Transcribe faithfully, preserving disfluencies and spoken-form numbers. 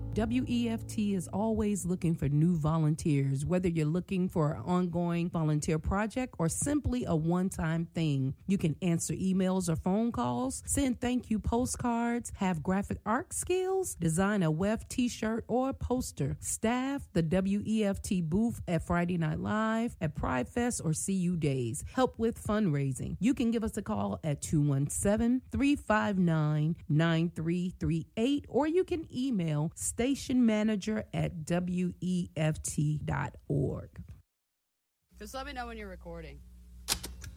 W E F T is always looking for new volunteers, whether you're looking for an ongoing volunteer project or simply a one-time thing. You can answer emails or phone calls, send thank you postcards, have graphic art skills, design a web t-shirt or poster, staff the W E F T booth at Friday Night Live, at Pride Fest or C U Days, help with fundraising. You can give us a call at two one seven, three five nine, nine three three eight or you can email station manager at W E F T dot org. Just let me know when you're recording.